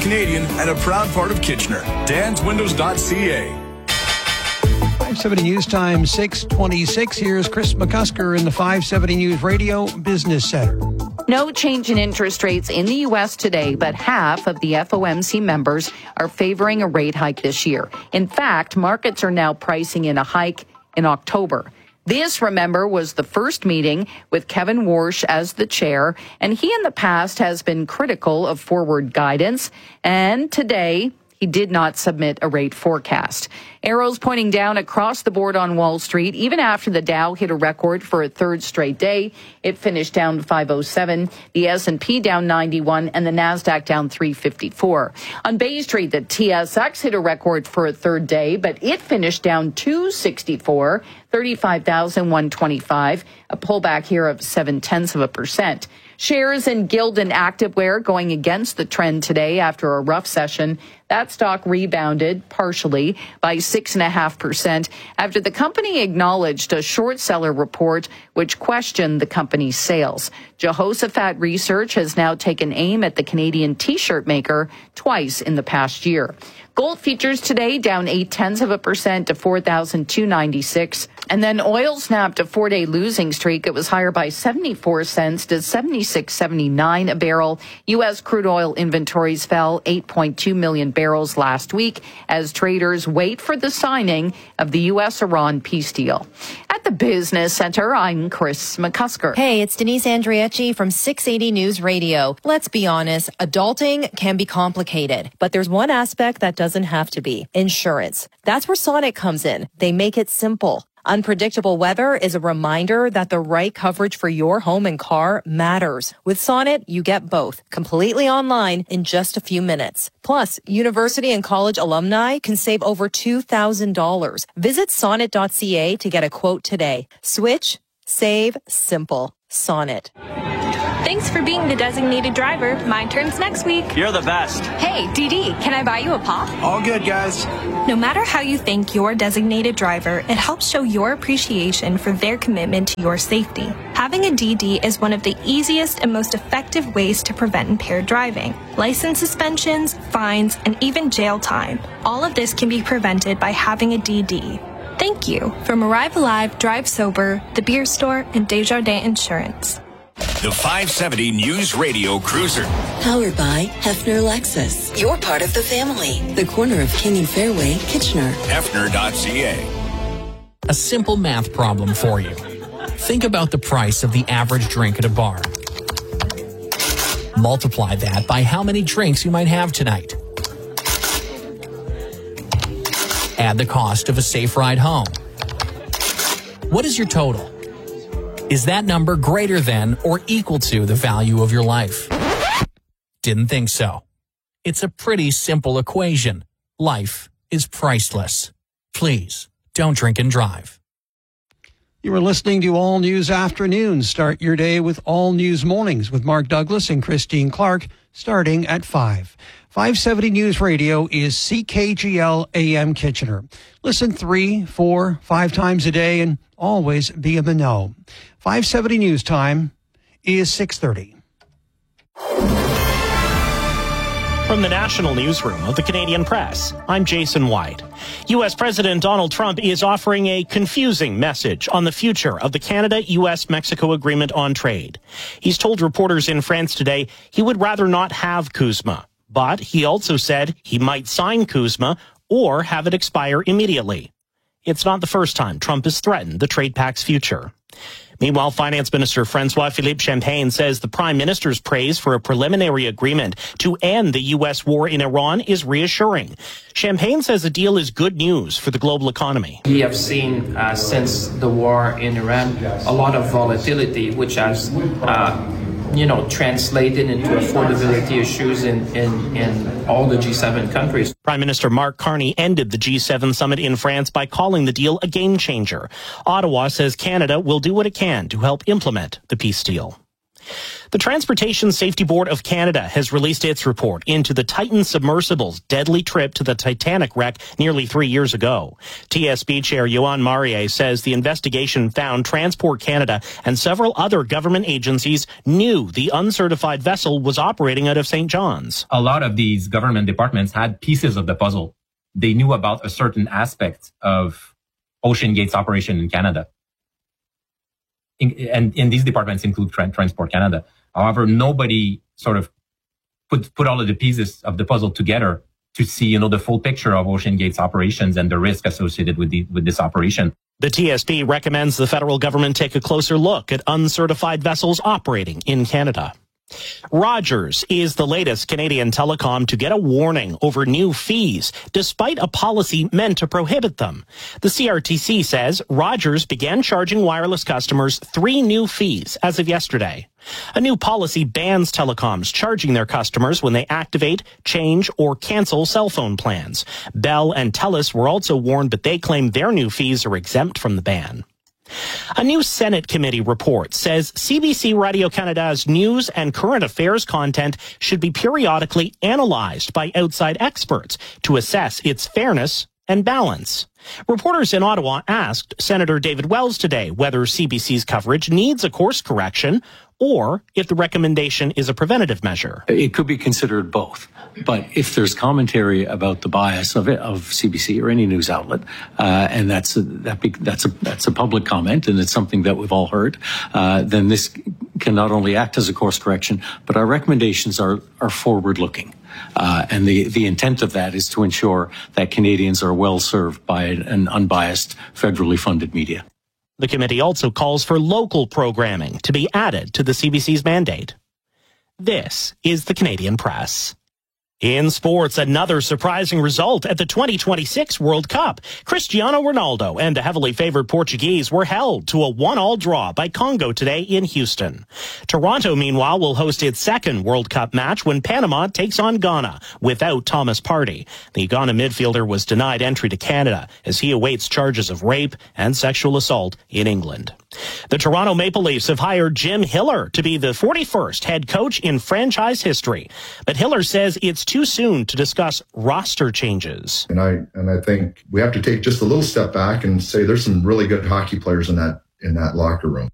Canadian and a proud part of Kitchener. danswindows.ca. 570 News Time, 6:26. Here's Chris McCusker in the 570 News Radio Business Center. No change in interest rates in the U.S. today, but half of the FOMC members are favoring a rate hike this year. In fact, markets are now pricing in a hike in October. This, remember, was the first meeting with Kevin Warsh as the chair, and he in the past has been critical of forward guidance. And today, he did not submit a rate forecast. Arrows pointing down across the board on Wall Street, even after the Dow hit a record for a third straight day. It finished down 507, the S&P down 91, and the NASDAQ down 354. On Bay Street, the TSX hit a record for a third day, but it finished down 264, 35,125, a pullback here of 0.7%. Shares in Gildan Activewear going against the trend today after a rough session. That stock rebounded partially by 6.5% after the company acknowledged a short seller report which questioned the company's sales. Jehoshaphat Research has now taken aim at the Canadian T-shirt maker twice in the past year. Gold futures today down 0.8% to $4,296. And then oil snapped a 4-day losing streak. It was higher by 74 cents to $76.79 a barrel. U.S. crude oil inventories fell 8.2 million barrels last week as traders wait for the signing of the U.S.-Iran peace deal. At the Business Center, I'm Chris McCusker. Hey, it's Denise Andriacci from 680 News Radio. Let's be honest, adulting can be complicated, but there's one aspect that doesn't have to be: insurance. That's where Sonnet comes in. They make it simple. Unpredictable weather is a reminder that the right coverage for your home and car matters. With Sonnet, you get both, completely online in just a few minutes. Plus, university and college alumni can save over $2,000. Visit sonnet.ca to get a quote today. Switch, save, simple. Sonnet. Thanks for being the designated driver. My turn's next week. You're the best. Hey, DD, can I buy you a pop? All good, guys. No matter how you thank your designated driver, it helps show your appreciation for their commitment to your safety. Having a DD is one of the easiest and most effective ways to prevent impaired driving. License suspensions, fines, and even jail time. All of this can be prevented by having a DD. Thank you from Arrive Alive, Drive Sober, The Beer Store, and Desjardins Insurance. The 570 News Radio Cruiser. Powered by Hefner Lexus. You're part of the family. The corner of King and Fairway, Kitchener. Hefner.ca. A simple math problem for you. Think about the price of the average drink at a bar. Multiply that by how many drinks you might have tonight. Add the cost of a safe ride home. What is your total? Is that number greater than or equal to the value of your life? Didn't think so. It's a pretty simple equation. Life is priceless. Please, don't drink and drive. You are listening to All News Afternoons. Start your day with All News Mornings with Mark Douglas and Christine Clark, starting at 5. 570 News Radio is CKGL AM Kitchener. Listen 3, 4, 5 times a day and always be in the know. 570 News Time is 6:30. From the National Newsroom of the Canadian Press, I'm Jason White. U.S. President Donald Trump is offering a confusing message on the future of the Canada-U.S.-Mexico Agreement on Trade. He's told reporters in France today he would rather not have CUSMA, but he also said he might sign CUSMA or have it expire immediately. It's not the first time Trump has threatened the trade pact's future. Meanwhile, Finance Minister François-Philippe Champagne says the Prime Minister's praise for a preliminary agreement to end the U.S. war in Iran is reassuring. Champagne says a deal is good news for the global economy. We have seen since the war in Iran a lot of volatility, which has translated into affordability issues in all the G7 countries. Prime Minister Mark Carney ended the G7 summit in France by calling the deal a game changer. Ottawa says Canada will do what it can to help implement the peace deal. The Transportation Safety Board of Canada has released its report into the Titan submersible's deadly trip to the Titanic wreck nearly 3 years ago. TSB Chair Yohann Marier says the investigation found Transport Canada and several other government agencies knew the uncertified vessel was operating out of St. John's. A lot of these government departments had pieces of the puzzle. They knew about a certain aspect of OceanGate's operation in Canada. And these departments include Transport Canada. However, nobody sort of put all of the pieces of the puzzle together to see, the full picture of OceanGate's operations and the risk associated with this operation. The TSB recommends the federal government take a closer look at uncertified vessels operating in Canada. Rogers is the latest Canadian telecom to get a warning over new fees, despite a policy meant to prohibit them. The CRTC says Rogers began charging wireless customers 3 new fees as of yesterday. A new policy bans telecoms charging their customers when they activate, change, or cancel cell phone plans. Bell and TELUS were also warned, but they claim their new fees are exempt from the ban. A new Senate committee report says CBC Radio-Canada's news and current affairs content should be periodically analyzed by outside experts to assess its fairness and balance. Reporters in Ottawa asked Senator David Wells today whether CBC's coverage needs a course correction or if the recommendation is a preventative measure. It could be considered both. But if there's commentary about the bias of CBC or any news outlet, and that's a public comment, and it's something that we've all heard, then this can not only act as a course correction, but our recommendations are forward-looking. And the intent of that is to ensure that Canadians are well served by an unbiased, federally funded media. The committee also calls for local programming to be added to the CBC's mandate. This is the Canadian Press. In sports, another surprising result at the 2026 World Cup. Cristiano Ronaldo and the heavily favored Portuguese were held to a 1-1 draw by Congo today in Houston. Toronto, meanwhile, will host its second World Cup match when Panama takes on Ghana without Thomas Partey. The Ghana midfielder was denied entry to Canada as he awaits charges of rape and sexual assault in England. The Toronto Maple Leafs have hired Jim Hiller to be the 41st head coach in franchise history. But Hiller says it's too soon to discuss roster changes. And I think we have to take just a little step back and say there's some really good hockey players in that locker room.